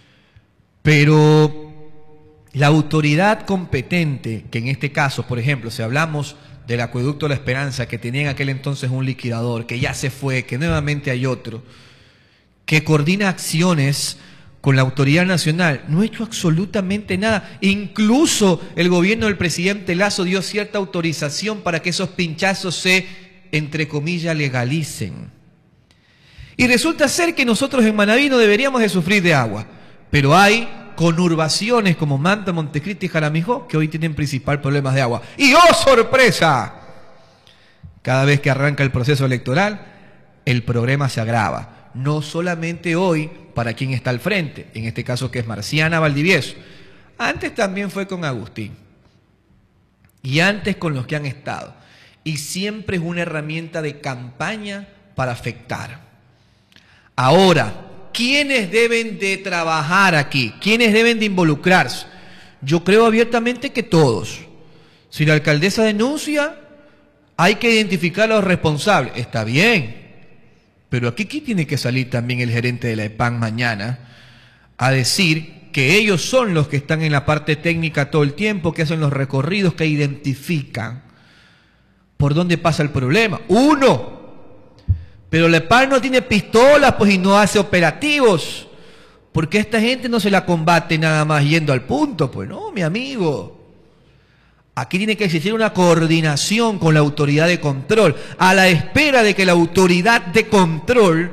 Pero la autoridad competente, que en este caso, por ejemplo, si hablamos del acueducto La Esperanza, que tenía en aquel entonces un liquidador, que ya se fue, que nuevamente hay otro, que coordina acciones con la autoridad nacional, no ha hecho absolutamente nada. Incluso el gobierno del presidente Lasso dio cierta autorización para que esos pinchazos se, entre comillas, legalicen. Y resulta ser que nosotros en Manabí no deberíamos de sufrir de agua, pero hay conurbaciones como Manta, Montecristi y Jaramijó que hoy tienen principal problemas de agua. ¡Y oh sorpresa! Cada vez que arranca el proceso electoral, el problema se agrava. No solamente hoy para quien está al frente, en este caso que es Marciana Valdivieso. Antes también fue con Agustín. Y antes con los que han estado. Y siempre es una herramienta de campaña para afectar. Ahora, ¿quiénes deben de trabajar aquí? ¿Quiénes deben de involucrarse? Yo creo abiertamente que todos. Si la alcaldesa denuncia, hay que identificar a los responsables. Está bien. Pero aquí, aquí tiene que salir también el gerente de la E P A N mañana a decir que ellos son los que están en la parte técnica todo el tiempo, que hacen los recorridos, que identifican por dónde pasa el problema. Uno. Pero la E P A N no tiene pistolas, pues, y no hace operativos. Porque esta gente no se la combate nada más yendo al punto, pues no, mi amigo. Aquí tiene que existir una coordinación con la autoridad de control, a la espera de que la autoridad de control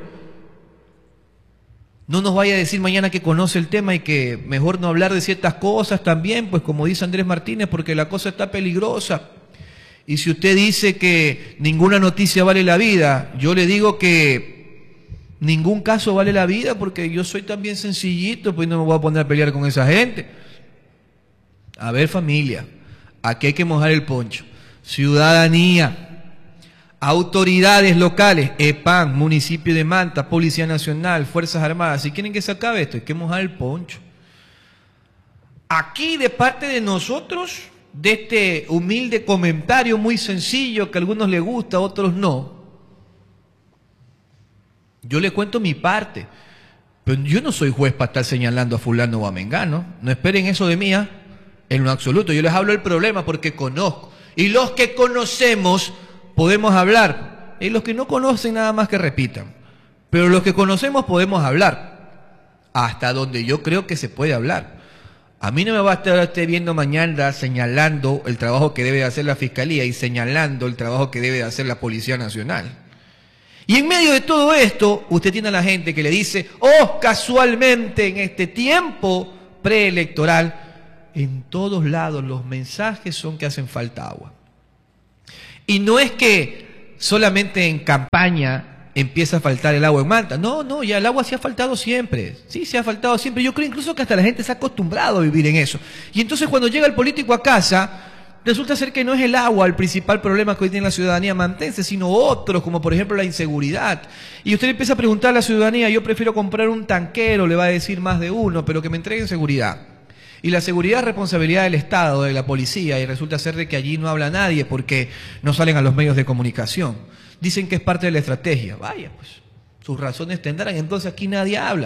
no nos vaya a decir mañana que conoce el tema y que mejor no hablar de ciertas cosas también, pues como dice Andrés Martínez, porque la cosa está peligrosa. Y si usted dice que ninguna noticia vale la vida, yo le digo que ningún caso vale la vida, porque yo soy también sencillito, pues no me voy a poner a pelear con esa gente. A ver, familia, aquí hay que mojar el poncho. Ciudadanía, autoridades locales, EPAN, municipio de Manta, Policía Nacional, Fuerzas Armadas, si quieren que se acabe esto, hay que mojar el poncho. Aquí de parte de nosotros, de este humilde comentario muy sencillo que a algunos les gusta, a otros no, yo le cuento mi parte, pero yo no soy juez para estar señalando a fulano o a mengano, no esperen eso de mí, ¿eh? En lo absoluto, yo les hablo del problema porque conozco, y los que conocemos podemos hablar, y los que no conocen nada más que repitan, pero los que conocemos podemos hablar, hasta donde yo creo que se puede hablar. A mí no me va a estar usted viendo mañana señalando el trabajo que debe hacer la Fiscalía y señalando el trabajo que debe hacer la Policía Nacional. Y en medio de todo esto, usted tiene a la gente que le dice, oh, casualmente en este tiempo preelectoral, en todos lados los mensajes son que hacen falta agua. Y no es que solamente en campaña empieza a faltar el agua en Manta. No, no, ya el agua sí ha faltado siempre. Sí, se ha faltado siempre. Yo creo incluso que hasta la gente se ha acostumbrado a vivir en eso. Y entonces cuando llega el político a casa, resulta ser que no es el agua el principal problema que hoy tiene la ciudadanía mantense, sino otros, como por ejemplo la inseguridad. Y usted empieza a preguntar a la ciudadanía, yo prefiero comprar un tanquero, le va a decir más de uno, pero que me entreguen seguridad. Y la seguridad es responsabilidad del Estado, de la policía, y resulta ser de que allí no habla nadie porque no salen a los medios de comunicación. Dicen que es parte de la estrategia. Vaya, pues, sus razones tendrán, entonces aquí nadie habla.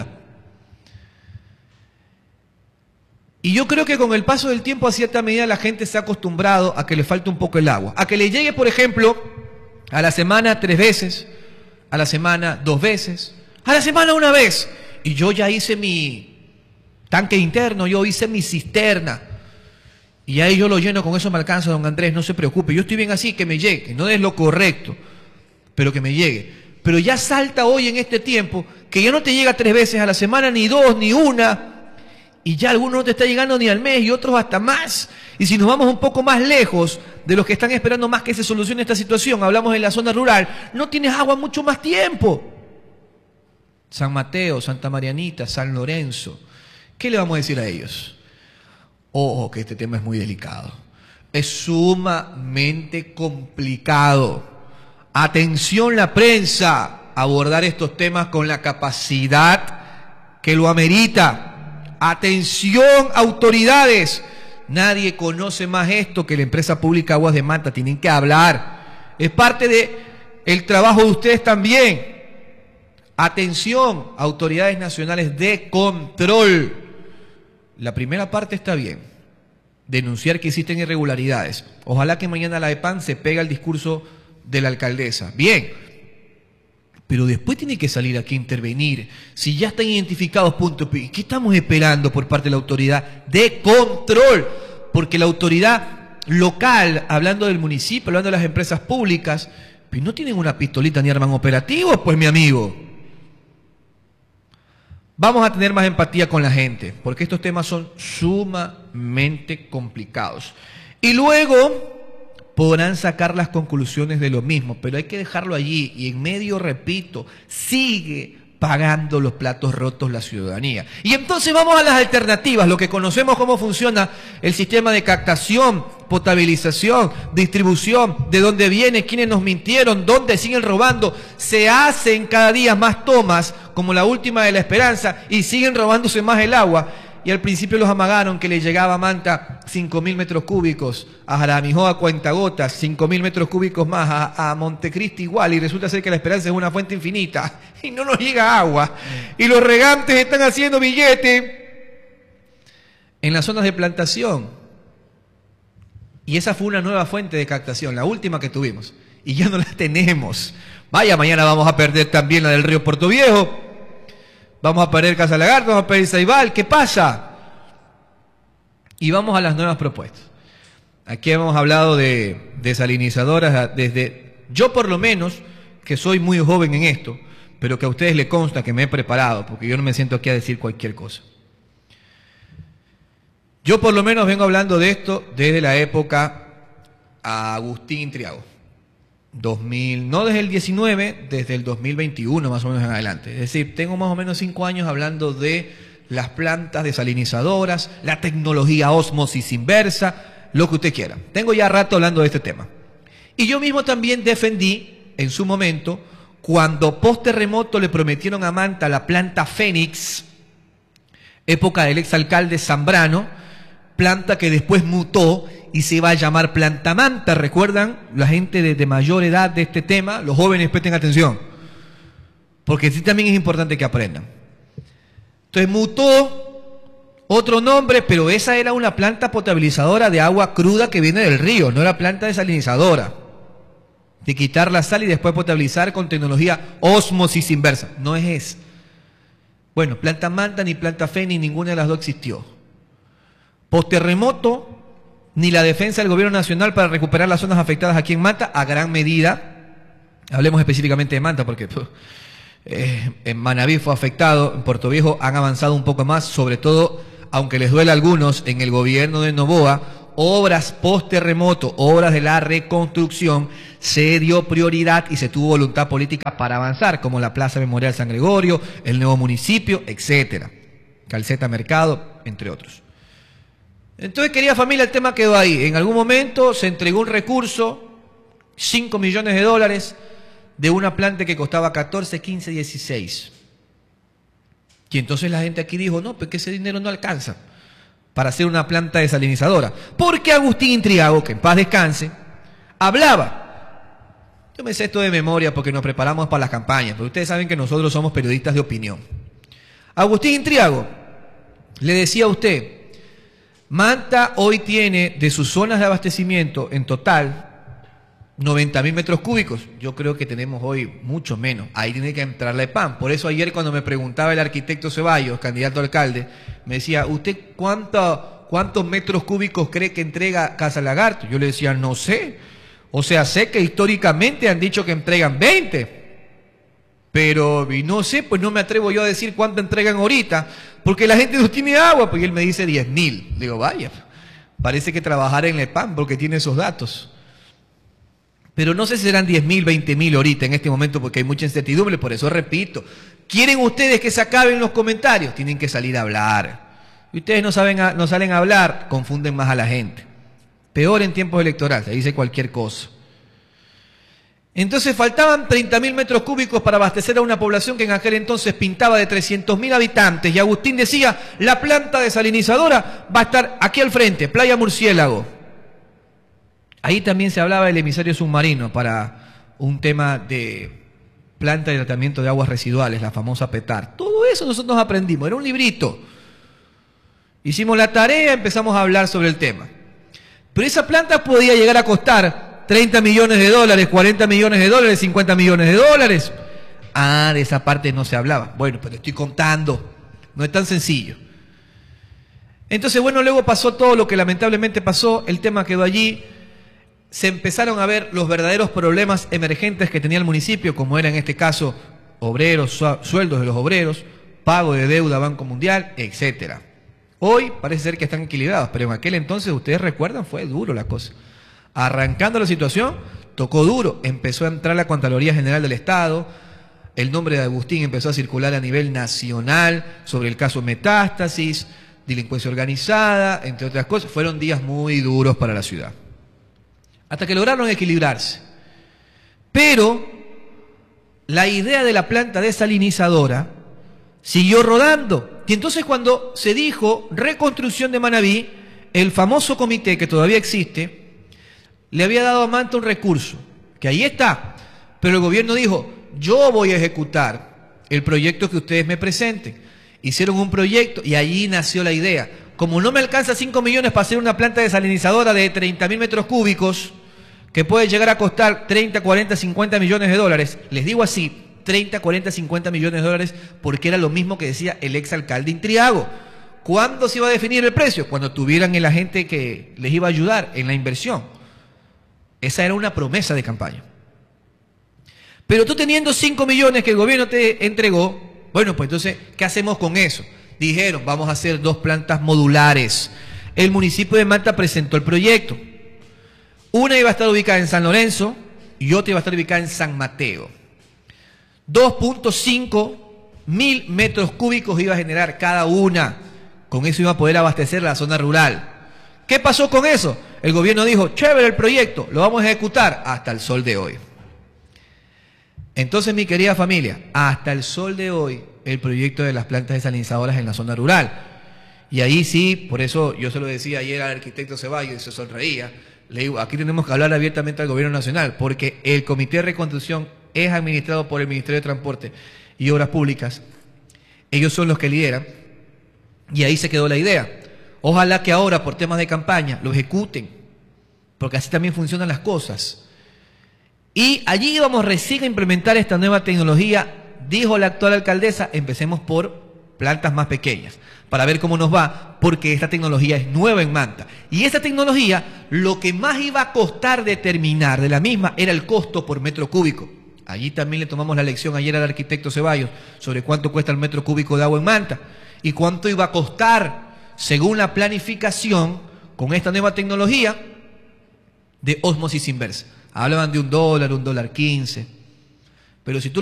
Y yo creo que con el paso del tiempo, a cierta medida, la gente se ha acostumbrado a que le falte un poco el agua. A que le llegue, por ejemplo, a la semana tres veces, a la semana dos veces, a la semana una vez. Y yo ya hice mi tanque interno, yo hice mi cisterna. Y ahí yo lo lleno, con eso me alcanza, don Andrés, no se preocupe. Yo estoy bien así, que me llegue, no es lo correcto, pero que me llegue. Pero ya salta hoy en este tiempo que ya no te llega tres veces a la semana, ni dos, ni una, y ya algunos no te está llegando ni al mes y otros hasta más. Y si nos vamos un poco más lejos de los que están esperando más que se solucione esta situación, hablamos en la zona rural, no tienes agua mucho más tiempo. San Mateo, Santa Marianita, San Lorenzo, ¿qué le vamos a decir a ellos? Ojo, que este tema es muy delicado. Es sumamente complicado. Atención la prensa, abordar estos temas con la capacidad que lo amerita. Atención autoridades, nadie conoce más esto que la empresa pública Aguas de Manta, tienen que hablar. Es parte de el trabajo de ustedes también. Atención, autoridades nacionales de control. La primera parte está bien, denunciar que existen irregularidades. Ojalá que mañana la EPAN se pegue al discurso de la alcaldesa. Bien, pero después tiene que salir aquí a intervenir. Si ya están identificados puntos, ¿qué estamos esperando por parte de la autoridad de control? Porque la autoridad local, hablando del municipio, hablando de las empresas públicas, pues no tienen una pistolita ni arman operativos, pues mi amigo. Vamos a tener más empatía con la gente, porque estos temas son sumamente complicados. Y luego podrán sacar las conclusiones de lo mismo, pero hay que dejarlo allí. Y en medio, repito, sigue pagando los platos rotos la ciudadanía. Y entonces vamos a las alternativas, lo que conocemos cómo funciona el sistema de captación, potabilización, distribución, de dónde viene, quiénes nos mintieron, dónde siguen robando. Se hacen cada día más tomas, como la última de La Esperanza, y siguen robándose más el agua. Y al principio los amagaron que le llegaba a Manta cinco mil metros cúbicos, a Jaramijó a Cuentagotas cinco mil metros cúbicos más, a, a Montecristi igual, y resulta ser que La Esperanza es una fuente infinita y no nos llega agua. Y los regantes están haciendo billete en las zonas de plantación. Y esa fue una nueva fuente de captación, la última que tuvimos, y ya no la tenemos. Vaya, mañana vamos a perder también la del río Puerto Viejo. Vamos a perder Casa Lagarto, vamos a perder Saibal. ¿Qué pasa? Y vamos a las nuevas propuestas. Aquí hemos hablado de desalinizadoras desde, yo por lo menos, que soy muy joven en esto, pero que a ustedes les consta que me he preparado, porque yo no me siento aquí a decir cualquier cosa. Yo por lo menos vengo hablando de esto desde la época a Agustín Intriago. dos mil, no desde el diecinueve, desde el dos mil veintiuno más o menos en adelante. Es decir, tengo más o menos cinco años hablando de las plantas desalinizadoras, la tecnología ósmosis inversa, lo que usted quiera. Tengo ya rato hablando de este tema. Y yo mismo también defendí en su momento, cuando post terremoto le prometieron a Manta la planta Fénix, época del exalcalde Zambrano, planta que después mutó y se va a llamar Planta Manta. ¿Recuerdan? La gente de, de mayor edad de este tema, los jóvenes presten atención, porque sí también es importante que aprendan. Entonces mutó otro nombre, pero esa era una planta potabilizadora de agua cruda que viene del río, no era planta desalinizadora. De quitar la sal y después potabilizar con tecnología ósmosis inversa. No es eso. Bueno, Planta Manta ni Planta Fénix, ninguna de las dos existió. Post-terremoto, ni la defensa del gobierno nacional para recuperar las zonas afectadas aquí en Manta, a gran medida. Hablemos específicamente de Manta, porque pues, eh, en Manabí fue afectado, en Puerto Viejo han avanzado un poco más, sobre todo, aunque les duele a algunos, en el gobierno de Noboa, obras post-terremoto, obras de la reconstrucción, se dio prioridad y se tuvo voluntad política para avanzar, como la Plaza Memorial San Gregorio, el nuevo municipio, etcétera. Calceta Mercado, entre otros. Entonces, querida familia, el tema quedó ahí. En algún momento se entregó un recurso, cinco millones de dólares, de una planta que costaba catorce, quince, dieciséis. Y entonces la gente aquí dijo, no, pues que ese dinero no alcanza para hacer una planta desalinizadora. Porque Agustín Intriago, que en paz descanse, hablaba. Yo me sé esto de memoria porque nos preparamos para las campañas, pero ustedes saben que nosotros somos periodistas de opinión. Agustín Intriago le decía a usted, Manta hoy tiene de sus zonas de abastecimiento en total noventa mil metros cúbicos. Yo creo que tenemos hoy mucho menos. Ahí tiene que entrar la EPAM. Por eso ayer cuando me preguntaba el arquitecto Ceballos, candidato a alcalde, me decía, ¿usted cuánto, cuántos metros cúbicos cree que entrega Casa Lagarto? Yo le decía, no sé. O sea, sé que históricamente han dicho que entregan veinte. Pero y no sé, pues no me atrevo yo a decir cuánto entregan ahorita, porque la gente no tiene agua. Pues él me dice diez mil. Digo, vaya, parece que trabajar en la EPAM porque tiene esos datos. Pero no sé si serán diez mil, veinte mil ahorita en este momento porque hay mucha incertidumbre. Por eso repito, ¿quieren ustedes que se acaben los comentarios? Tienen que salir a hablar. Y ustedes no, saben a, no salen a hablar, confunden más a la gente. Peor en tiempos electorales, se dice cualquier cosa. Entonces faltaban treinta mil metros cúbicos para abastecer a una población que en aquel entonces pintaba de trescientos mil habitantes. Y Agustín decía, la planta desalinizadora va a estar aquí al frente, Playa Murciélago. Ahí también se hablaba del emisario submarino para un tema de planta de tratamiento de aguas residuales, la famosa PETAR. Todo eso nosotros aprendimos, era un librito. Hicimos la tarea, empezamos a hablar sobre el tema. Pero esa planta podía llegar a costar treinta millones de dólares, cuarenta millones de dólares, cincuenta millones de dólares. Ah, de esa parte no se hablaba. Bueno, pero estoy contando. No es tan sencillo. Entonces, bueno, luego pasó todo lo que lamentablemente pasó. El tema quedó allí. Se empezaron a ver los verdaderos problemas emergentes que tenía el municipio, como era en este caso obreros, sueldos de los obreros, pago de deuda Banco Mundial, etcétera. Hoy parece ser que están equilibrados, pero en aquel entonces, ustedes recuerdan, fue duro la cosa. Arrancando la situación, tocó duro, empezó a entrar la Contraloría General del Estado, el nombre de Agustín empezó a circular a nivel nacional sobre el caso Metástasis, delincuencia organizada, entre otras cosas. Fueron días muy duros para la ciudad. Hasta que lograron equilibrarse. Pero la idea de la planta desalinizadora siguió rodando. Y entonces cuando se dijo reconstrucción de Manabí, el famoso comité que todavía existe, le había dado a Manta un recurso, que ahí está, pero el gobierno dijo, yo voy a ejecutar el proyecto que ustedes me presenten. Hicieron un proyecto y allí nació la idea. Como no me alcanza cinco millones para hacer una planta desalinizadora de treinta mil metros cúbicos, que puede llegar a costar treinta, cuarenta, cincuenta millones de dólares, les digo así, treinta, cuarenta, cincuenta millones de dólares, porque era lo mismo que decía el exalcalde Intriago. ¿Cuándo se iba a definir el precio? Cuando tuvieran el agente que les iba a ayudar en la inversión. Esa era una promesa de campaña. Pero tú teniendo cinco millones que el gobierno te entregó, bueno, pues entonces, ¿qué hacemos con eso? Dijeron, vamos a hacer dos plantas modulares. El municipio de Manta presentó el proyecto. Una iba a estar ubicada en San Lorenzo y otra iba a estar ubicada en San Mateo. dos punto cinco mil metros cúbicos iba a generar cada una. Con eso iba a poder abastecer la zona rural. ¿Qué pasó con eso? El gobierno dijo, chévere el proyecto, lo vamos a ejecutar hasta el sol de hoy. Entonces, mi querida familia, hasta el sol de hoy, el proyecto de las plantas desalinizadoras en la zona rural. Y ahí sí, por eso yo se lo decía ayer al arquitecto Ceballos y se sonreía. Le digo, aquí tenemos que hablar abiertamente al gobierno nacional, porque el Comité de Reconstrucción es administrado por el Ministerio de Transporte y Obras Públicas. Ellos son los que lideran. Y ahí se quedó la idea. Ojalá que ahora, por temas de campaña, lo ejecuten, porque así también funcionan las cosas. Y allí íbamos recién a implementar esta nueva tecnología, dijo la actual alcaldesa, empecemos por plantas más pequeñas, para ver cómo nos va, porque esta tecnología es nueva en Manta. Y esa tecnología, lo que más iba a costar determinar de la misma era el costo por metro cúbico. Allí también le tomamos la lección ayer al arquitecto Ceballos sobre cuánto cuesta el metro cúbico de agua en Manta y cuánto iba a costar, según la planificación, con esta nueva tecnología de ósmosis inversa. Hablaban de un dólar, un dólar quince. Pero si tú